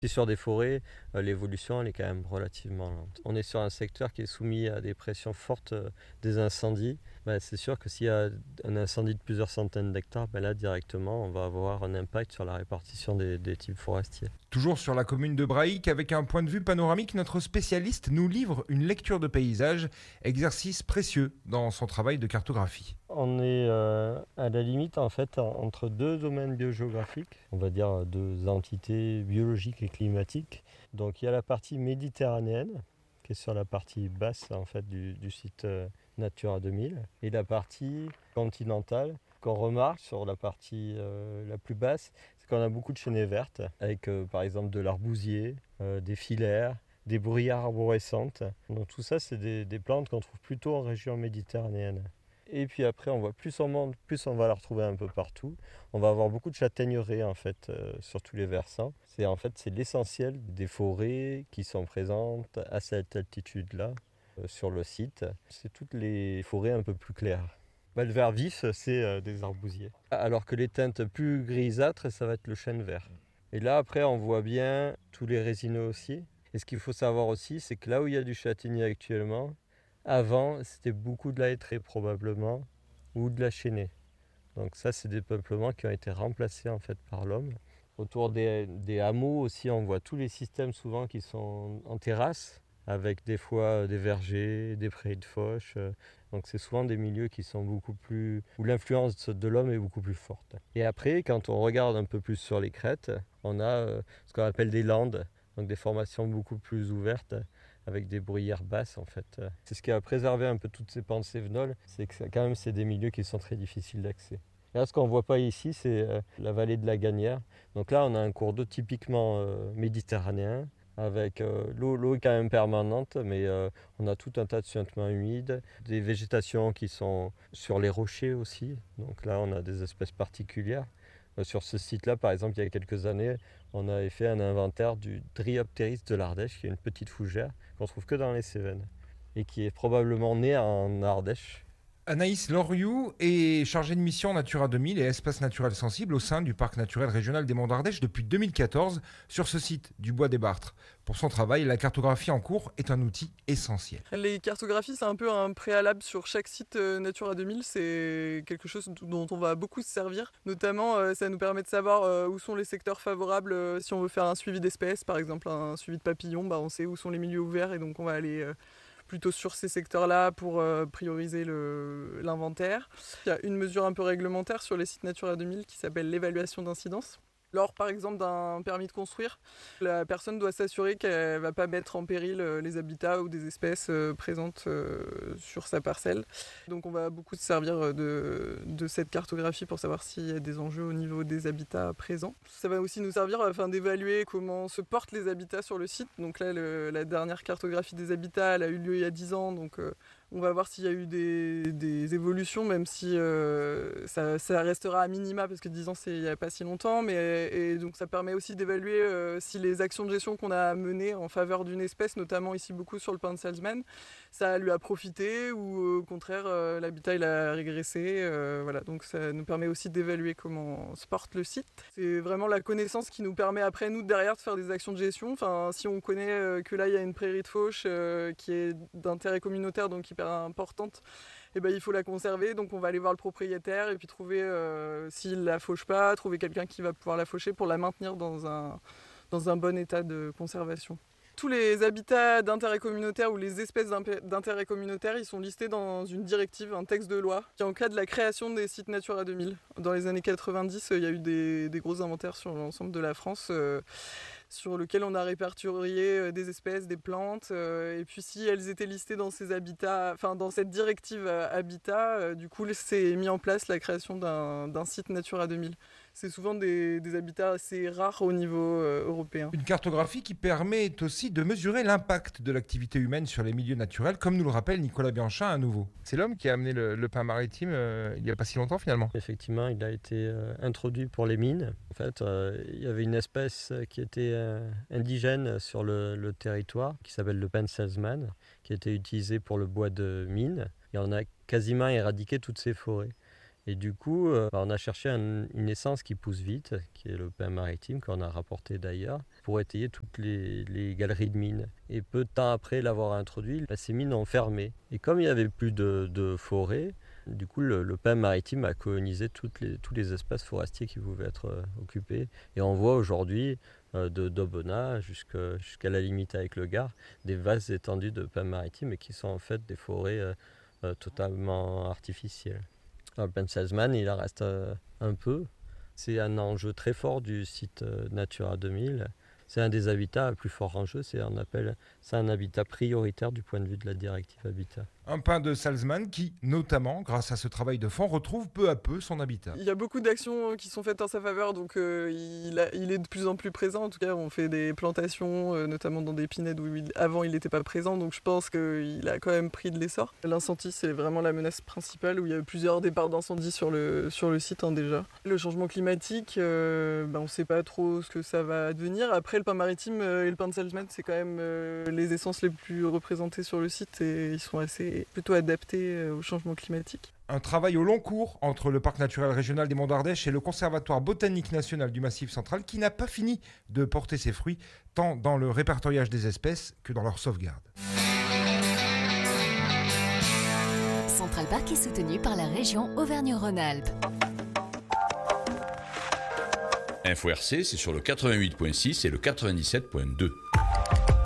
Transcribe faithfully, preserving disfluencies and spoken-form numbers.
Et sur des forêts, euh, l'évolution elle est quand même relativement lente. On est sur un secteur qui est soumis à des pressions fortes euh, des incendies. Ben, c'est sûr que s'il y a un incendie de plusieurs centaines d'hectares, ben là directement on va avoir un impact sur la répartition des, des types forestiers. Toujours sur la commune de Braïc, avec un point de vue panoramique, notre spécialiste nous livre une lecture de paysage, exercice précieux dans son travail de cartographie. On est euh, à la limite en fait en- entre deux domaines biogéographiques, on va dire deux entités biologiques et climatiques. Donc il y a la partie méditerranéenne qui est sur la partie basse en fait du, du site euh, Natura deux mille et la partie continentale qu'on remarque sur la partie euh, la plus basse, c'est qu'on a beaucoup de chênaies vertes avec euh, par exemple de l'arbousier, euh, des filaires, des bruyères arborescentes. Donc tout ça c'est des, des plantes qu'on trouve plutôt en région méditerranéenne. Et puis après, on voit plus on monte, plus on va la retrouver un peu partout. On va avoir beaucoup de châtaigneraies en fait euh, sur tous les versants. C'est en fait c'est l'essentiel des forêts qui sont présentes à cette altitude-là euh, sur le site. C'est toutes les forêts un peu plus claires. Bah, le vert vif, c'est euh, des arbousiers. Alors que les teintes plus grisâtres, ça va être le chêne vert. Et là, après, on voit bien tous les résineux aussi. Et ce qu'il faut savoir aussi, c'est que là où il y a du châtaignier actuellement, avant, c'était beaucoup de la hêtraie probablement, ou de la chênaie. Donc ça, c'est des peuplements qui ont été remplacés en fait par l'homme. Autour des, des hameaux aussi, on voit tous les systèmes souvent qui sont en terrasse, avec des fois des vergers, des prairies de fauche. Donc c'est souvent des milieux qui sont beaucoup plus... où l'influence de l'homme est beaucoup plus forte. Et après, quand on regarde un peu plus sur les crêtes, on a euh, ce qu'on appelle des landes, donc des formations beaucoup plus ouvertes, avec des bruyères basses en fait. C'est ce qui a préservé un peu toutes ces pentes cévenoles, c'est que ça- quand même c'est des milieux qui sont très difficiles d'accès. Et là, ce qu'on ne voit pas ici, c'est euh, la vallée de la Gagnère. Donc là, on a un cours d'eau typiquement euh, méditerranéen, avec euh, l'eau, l'eau est quand même permanente, mais euh, on a tout un tas de suintements humides, des végétations qui sont sur les rochers aussi. Donc là, on a des espèces particulières. Euh, sur ce site-là, par exemple, il y a quelques années, on avait fait un inventaire du Dryopteris de l'Ardèche, qui est une petite fougère qu'on trouve que dans les Cévennes et qui est probablement née en Ardèche. Anaïs Loriou est chargée de mission Natura deux mille et espaces naturels sensibles au sein du parc naturel régional des Monts d'Ardèche depuis deux mille quatorze sur ce site du Bois des Bartres. Pour son travail, la cartographie en cours est un outil essentiel. Les cartographies, c'est un peu un préalable sur chaque site euh, Natura deux mille. C'est quelque chose dont on va beaucoup se servir. Notamment, euh, ça nous permet de savoir euh, où sont les secteurs favorables. Euh, si on veut faire un suivi d'espèces, par exemple un suivi de papillons, bah, on sait où sont les milieux ouverts et donc on va aller euh, plutôt sur ces secteurs-là pour euh, prioriser le- l'inventaire. Il y a une mesure un peu réglementaire sur les sites Natura deux mille qui s'appelle l'évaluation d'incidence. Lors par exemple d'un permis de construire, la personne doit s'assurer qu'elle ne va pas mettre en péril euh, les habitats ou des espèces euh, présentes euh, sur sa parcelle. Donc on va beaucoup se servir euh, de, de cette cartographie pour savoir s'il y a des enjeux au niveau des habitats présents. Ça va aussi nous servir afin d'évaluer comment se portent les habitats sur le site. Donc là, le- la dernière cartographie des habitats, elle a eu lieu il y a dix ans. Donc euh, on va voir s'il y a eu des, des évolutions, même si euh, ça, ça restera à minima, parce que dix ans, c'est il n'y a pas si longtemps. Mais, et donc ça permet aussi d'évaluer euh, si les actions de gestion qu'on a menées en faveur d'une espèce, notamment ici beaucoup sur le pin de Salzman, ça lui a profité ou euh, au contraire, euh, l'habitat il a régressé. Euh, voilà. Donc ça nous permet aussi d'évaluer comment se porte le site. C'est vraiment la connaissance qui nous permet après, nous, derrière, de faire des actions de gestion. Enfin, si on connaît euh, que là, il y a une prairie de fauche euh, qui est d'intérêt communautaire, donc hyper importante, et ben, il faut la conserver. Donc on va aller voir le propriétaire et puis trouver euh, s'il la fauche pas, trouver quelqu'un qui va pouvoir la faucher pour la maintenir dans un, dans un bon état de conservation. Tous les habitats d'intérêt communautaire ou les espèces d'intérêt communautaire, ils sont listés dans une directive, un texte de loi, qui encadre la création des sites Natura deux mille. Dans les années quatre-vingt-dix, il y a eu des, des gros inventaires sur l'ensemble de la France, euh, sur lequel on a répertorié euh, des espèces, des plantes. Euh, et puis si elles étaient listées dans ces habitats, enfin dans cette directive euh, habitat, euh, du coup c'est mis en place la création d'un, d'un site Natura deux mille. C'est souvent des, des habitats assez rares au niveau euh, européen. Une cartographie qui permet aussi de mesurer l'impact de l'activité humaine sur les milieux naturels, comme nous le rappelle Nicolas Bianchin à nouveau. C'est l'homme qui a amené le, le pain maritime euh, il n'y a pas si longtemps finalement. Effectivement, il a été euh, introduit pour les mines. En fait, euh, il y avait une espèce qui était euh, indigène sur le, le territoire, qui s'appelle le pin salzman, qui était utilisé pour le bois de mine. Et on a quasiment éradiqué toutes ces forêts. Et du coup, euh, on a cherché un- une essence qui pousse vite, qui est le pin maritime, qu'on a rapporté d'ailleurs, pour étayer toutes les, les galeries de mines. Et peu de temps après l'avoir introduit, bah, ces mines ont fermé. Et comme il n'y avait plus de, de forêt, du coup, le, le pin maritime a colonisé toutes les, tous les espaces forestiers qui pouvaient être euh, occupés. Et on voit aujourd'hui, euh, de d'Aubenas jusqu'à, jusqu'à la limite avec le Gard, des vastes étendues de pin maritime et qui sont en fait des forêts euh, euh, totalement artificielles. Alors, le pin salzman, il en reste euh, un peu. C'est un enjeu très fort du site euh, Natura deux mille. C'est un des habitats à plus fort enjeu. C'est, on appelle, c'est un habitat prioritaire du point de vue de la directive Habitat. Un pin de Salzman qui, notamment, grâce à ce travail de fond, retrouve peu à peu son habitat. Il y a beaucoup d'actions qui sont faites en sa faveur, donc euh, il, a- il est de plus en plus présent. En tout cas, on fait des plantations, euh, notamment dans des pinèdes où il- avant il n'était pas présent, donc je pense qu'il a quand même pris de l'essor. L'incendie, c'est vraiment la menace principale, où il y a plusieurs départs d'incendie sur le, sur le site hein, déjà. Le changement climatique, euh, ben, on ne sait pas trop ce que ça va advenir. Après, le pin maritime euh, et le pin de Salzman, c'est quand même euh, les essences les plus représentées sur le site et ils sont assez plutôt adaptés euh, au changement climatique. Un travail au long cours entre le Parc naturel régional des Monts d'Ardèche et le Conservatoire botanique national du Massif central qui n'a pas fini de porter ses fruits tant dans le répertoriage des espèces que dans leur sauvegarde. Central Park est soutenu par la région Auvergne-Rhône-Alpes. Info R C, c'est sur le quatre-vingt-huit virgule six et le quatre-vingt-dix-sept virgule deux.